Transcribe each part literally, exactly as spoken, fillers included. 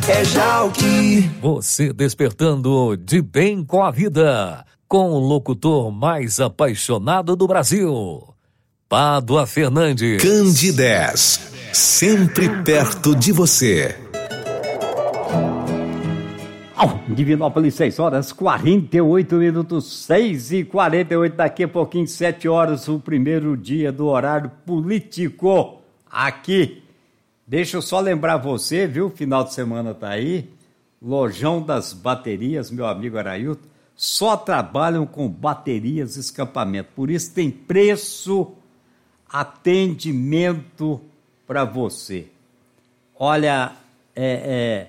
é Jalki. Você despertando de bem com a vida, com o locutor mais apaixonado do Brasil, Pádua Fernandes. Candidez, sempre perto de você. Oh, Divinópolis, seis horas, quarenta e oito minutos, seis e quarenta e oito, daqui a pouquinho, sete horas, o primeiro dia do horário político aqui. Deixa eu só lembrar você, viu, final de semana tá aí, Lojão das Baterias, meu amigo Arailton, só trabalham com baterias e escapamento, por isso tem preço, atendimento para você. Olha, é... é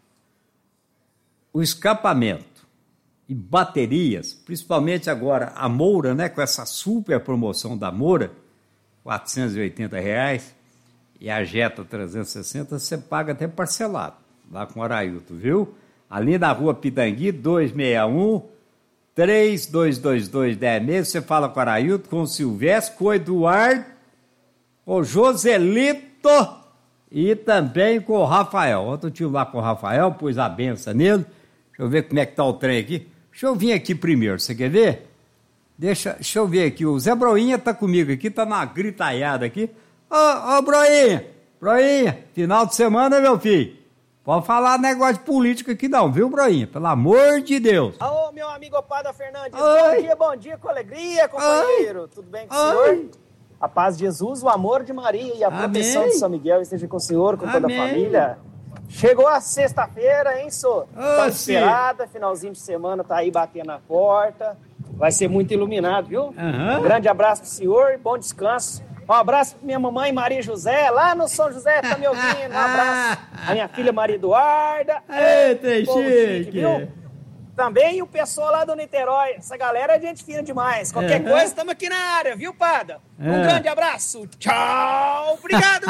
o escapamento e baterias, principalmente agora a Moura, né, com essa super promoção da Moura, quatrocentos e oitenta reais, e a Jetta trezentos e sessenta, você paga até parcelado, lá com o Arailton, viu? Ali na rua Pitangui, duzentos e sessenta e um, três dois dois dois, dez meses, você fala com o Arailton, com o Silvestre, com o Eduardo, com o Joselito e também com o Rafael. Ontem eu estive lá com o Rafael, pus a benção nele. Deixa eu ver como é que tá o trem aqui. Deixa eu vir aqui primeiro, você quer ver? Deixa, deixa eu ver aqui, o Zé Broinha tá comigo aqui, tá na gritaiada aqui. Ô, ô Broinha, Broinha, final de semana, meu filho. Pode falar negócio de política aqui não, viu, Broinha? Pelo amor de Deus. Ô, meu amigo Pádua Fernandes, Oi. bom dia, bom dia, com alegria, companheiro. Oi. Tudo bem com Oi. o senhor? A paz de Jesus, o amor de Maria e a Amém. proteção de São Miguel esteja com o senhor, com Amém. toda a família. Chegou a sexta-feira, hein, senhor? Tá esperada, finalzinho de semana, tá aí batendo na porta. Vai ser muito iluminado, viu? Uhum. Um grande abraço pro senhor e bom descanso. Um abraço pra minha mamãe Maria José, lá no São José, tá me ouvindo. Um abraço à minha filha Maria Eduarda. Eita, chique, viu? Também o pessoal lá do Niterói. Essa galera é gente fina demais. Qualquer uhum. coisa, estamos aqui na área, viu, Pada? Um uhum. grande abraço. Tchau. Obrigado.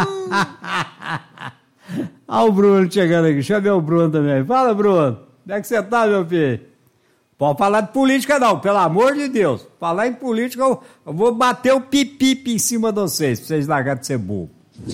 Olha o Bruno chegando aqui. Deixa eu ver o Bruno também. Fala, Bruno. Como é que você tá, meu filho? Pode falar de política não, pelo amor de Deus. Falar em política, eu, eu vou bater o pipipi em cima de vocês, pra vocês largarem de ser burro.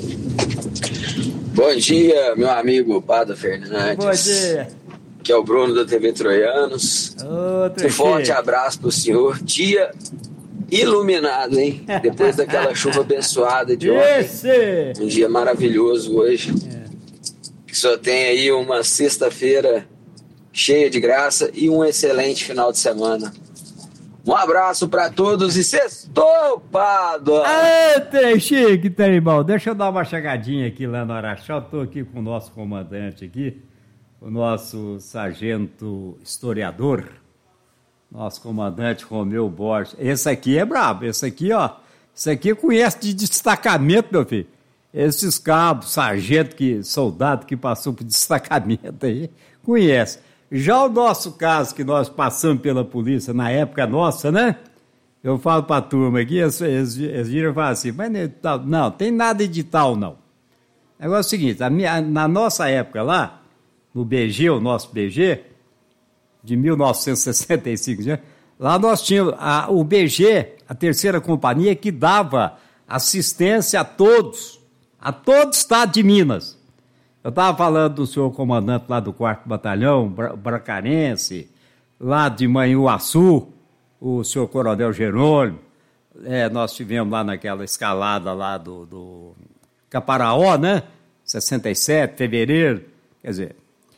Bom dia, meu amigo Pádua Fernandes. Bom dia. Que é o Bruno da T V Troianos. Outra um forte abraço pro senhor. Dia iluminado, hein? Depois daquela chuva abençoada de ontem. Esse. Um dia maravilhoso hoje. É. Que só tem aí uma sexta-feira cheia de graça e um excelente final de semana. Um abraço pra todos e sextou, Pádua! Eita, chique, tá bom. Deixa eu dar uma chegadinha aqui lá no Araxá. Tô aqui com o nosso comandante aqui. O nosso sargento historiador, nosso comandante Romeu Borges. Esse aqui é brabo, esse aqui, ó, esse aqui conhece de destacamento, meu filho. Esses cabos, sargento, que, soldado que passou por destacamento aí, conhece. Já o nosso caso, que nós passamos pela polícia na época nossa, né? Eu falo pra turma aqui, eles, eles, eles viram e falam assim, mas não, não, tem nada de tal, não. O negócio é o seguinte, a minha, na nossa época lá, no B G, o nosso B G, de mil novecentos e sessenta e cinco, né? Lá nós tínhamos a, o B G, a terceira companhia, que dava assistência a todos, a todo o estado de Minas. Eu estava falando do senhor comandante lá do quarto Batalhão, Bracarense, lá de Manhuaçu, o senhor coronel Jerônimo, é, nós tivemos lá naquela escalada lá do, do Caparaó, né? sessenta e sete, fevereiro, quer dizer...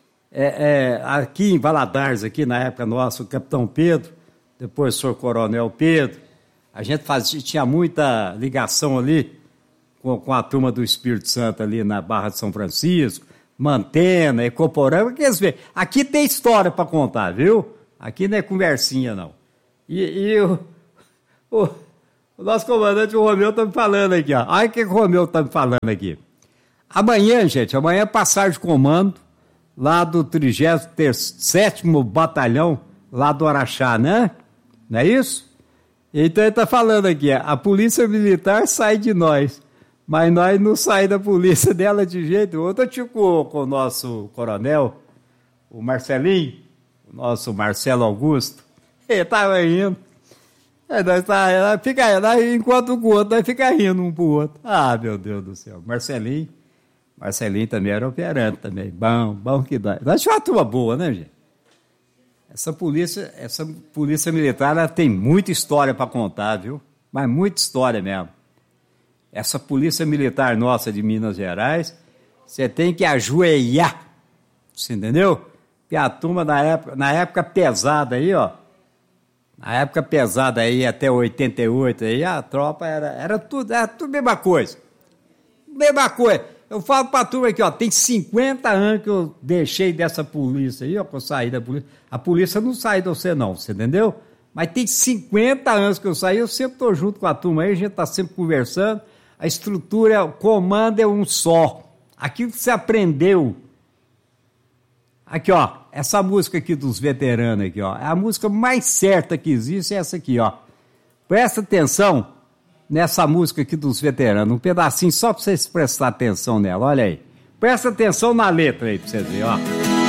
É, é, aqui em Valadares, aqui na época nossa, o capitão Pedro, depois o senhor coronel Pedro, a gente fazia, tinha muita ligação ali com, com a turma do Espírito Santo ali na Barra de São Francisco, Mantena, Ecoporama, quer dizer, aqui tem história para contar, viu? Aqui não é conversinha, não. E, e o, o, o nosso comandante, o Romeu, está me falando aqui, ó. Olha o que o Romeu está me falando aqui. Amanhã, gente, amanhã é passagem de comando, lá do trigésimo sétimo Batalhão, lá do Araxá, né? Não é isso? Então ele está falando aqui, a polícia militar sai de nós, mas nós não saímos da polícia dela de jeito nenhum. Eu estive com, com o nosso coronel, o Marcelinho, o nosso Marcelo Augusto, ele estava rindo. É, nós tá, fica, nós, enquanto o outro, nós fica rindo um pro outro. Ah, meu Deus do céu, Marcelinho. Marcelinho também era operante também. Bom, bom que dá. Nós tinha uma turma boa, né, gente? Essa polícia, essa polícia militar, ela tem muita história para contar, viu? Mas muita história mesmo. Essa polícia militar nossa de Minas Gerais, você tem que ajoelhar. Você entendeu? E a turma na época, na época pesada aí, ó. Na época pesada aí, até oitenta e oito, aí, a tropa era, era tudo, era tudo mesma coisa. Mesma coisa. Eu falo pra turma aqui, ó, tem cinquenta anos que eu deixei dessa polícia aí, ó, que eu saí da polícia. A polícia não sai de você não, você entendeu? Mas tem cinquenta anos que eu saí, eu sempre tô junto com a turma aí, a gente tá sempre conversando. A estrutura, o comando é um só. Aquilo que você aprendeu. Aqui, ó, essa música aqui dos veteranos aqui, ó, é a música mais certa que existe, é essa aqui, ó. Presta atenção nessa música aqui dos veteranos, um pedacinho só pra vocês prestar atenção nela, olha aí. Presta atenção na letra aí pra vocês verem, ó.